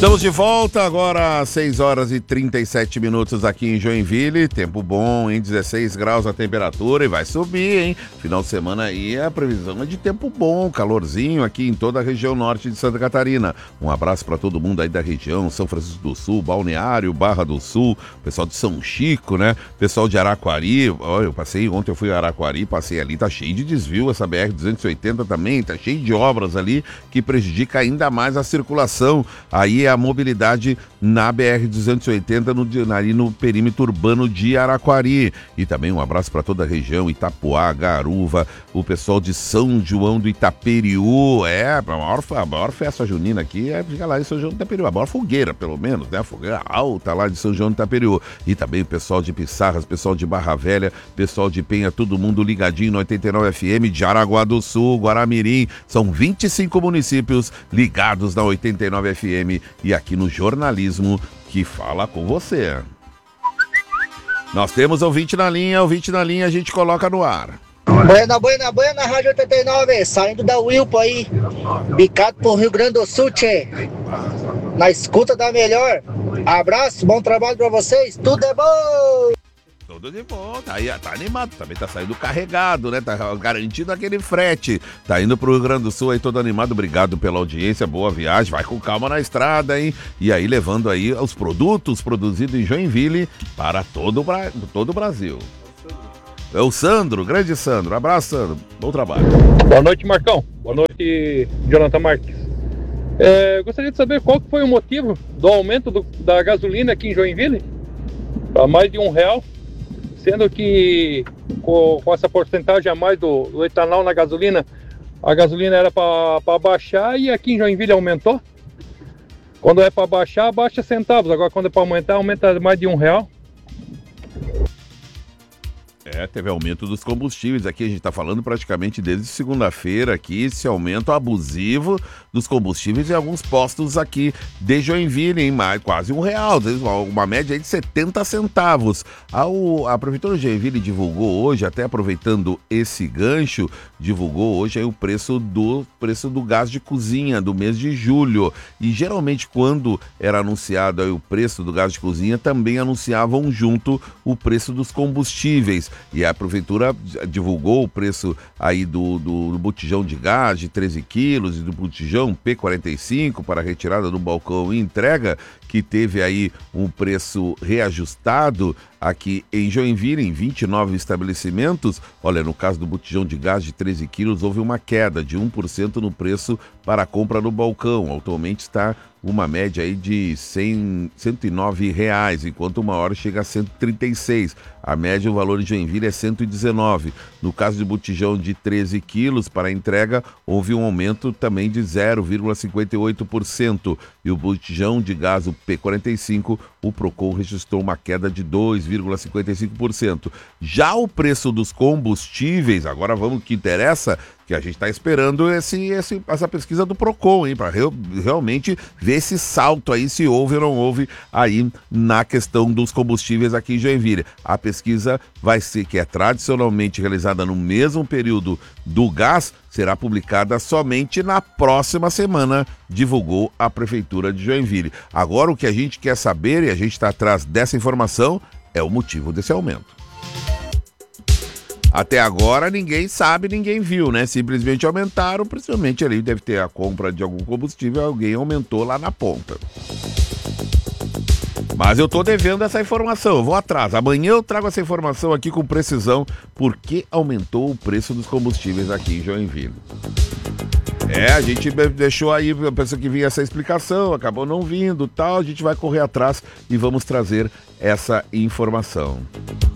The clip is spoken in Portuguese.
Estamos de volta agora às 6 horas e 37 minutos aqui em Joinville. Tempo bom, em 16 graus a temperatura e vai subir, hein? Final de semana aí a previsão é de tempo bom, calorzinho aqui em toda a região norte de Santa Catarina. Um abraço para todo mundo aí da região, São Francisco do Sul, Balneário, Barra do Sul, pessoal de São Chico, né? Pessoal de Araquari. Olha, ontem eu fui a Araquari, passei ali, tá cheio de desvio, essa BR-280 também, tá cheio de obras ali que prejudica ainda mais a circulação. Aí a mobilidade na BR-280 ali no perímetro urbano de Araquari. E também um abraço para toda a região, Itapuá, Garuva, o pessoal de São João do Itaperiú. A maior festa junina aqui fica lá em São João do Itaperiú, a maior fogueira pelo menos, né? A fogueira alta lá de São João do Itaperiú. E também o pessoal de Pissarras, pessoal de Barra Velha, pessoal de Penha, todo mundo ligadinho no 89 FM de Araguá do Sul, Guaramirim. São 25 municípios ligados na 89 FM e aqui no jornalismo que fala com você. Nós temos ouvinte na linha a gente coloca no ar. Buena, Rádio 89, saindo da Wilpo aí, bicado pro Rio Grande do Sul, tchê. Na escuta da melhor. Abraço, bom trabalho pra vocês, tudo é bom! Tudo de bom, tá animado, também tá saindo carregado, né? Tá garantido aquele frete. Tá indo pro Rio Grande do Sul aí todo animado, obrigado pela audiência, boa viagem, vai com calma na estrada, hein? E aí levando aí os produtos produzidos em Joinville para todo o Brasil. É o Sandro, grande Sandro, abraço Sandro, bom trabalho. Boa noite, Marcão, boa noite, Jonathan Marques. Gostaria de saber qual que foi o motivo do aumento da gasolina aqui em Joinville para mais de R$1, sendo que com essa porcentagem a mais do etanol na gasolina, a gasolina era para baixar e aqui em Joinville aumentou. Quando é para baixar, baixa centavos, agora quando é para aumentar, aumenta mais de R$1. Teve aumento dos combustíveis aqui, a gente está falando praticamente desde segunda-feira aqui, esse aumento abusivo dos combustíveis em alguns postos aqui de Joinville, em quase R$1, uma média aí de 70 centavos. A Prefeitura de Joinville divulgou hoje, até aproveitando esse gancho, divulgou hoje aí o preço do gás de cozinha do mês de julho. E geralmente quando era anunciado aí o preço do gás de cozinha, também anunciavam junto o preço dos combustíveis. E a Prefeitura divulgou o preço aí do botijão de gás de 13 quilos e do botijão P45 para retirada do balcão e entrega, que teve aí um preço reajustado aqui em Joinville, em 29 estabelecimentos. Olha, no caso do botijão de gás de 13 quilos, houve uma queda de 1% no preço para a compra no balcão. Atualmente está uma média aí de R$109, enquanto uma hora chega a 136. A média, o valor em Joinville é 119. No caso de botijão de 13 quilos para entrega, houve um aumento também de 0,58%. E o botijão de gás, o P45, o Procon registrou uma queda de 2,55%. Já o preço dos combustíveis, agora vamos ao que interessa, que a gente está esperando essa pesquisa do Procon, hein, para realmente ver esse salto aí, se houve ou não houve aí na questão dos combustíveis aqui em Joinville. A pesquisa vai ser, que é tradicionalmente realizada no mesmo período do gás, será publicada somente na próxima semana, divulgou a Prefeitura de Joinville. Agora o que a gente quer saber, e a gente está atrás dessa informação, é o motivo desse aumento. Até agora ninguém sabe, ninguém viu, né? Simplesmente aumentaram, principalmente ali deve ter a compra de algum combustível, alguém aumentou lá na ponta. Mas eu tô devendo essa informação, eu vou atrás. Amanhã eu trago essa informação aqui com precisão, porque aumentou o preço dos combustíveis aqui em Joinville. A gente deixou aí, pensou que vinha essa explicação, acabou não vindo, tal, a gente vai correr atrás e vamos trazer essa informação.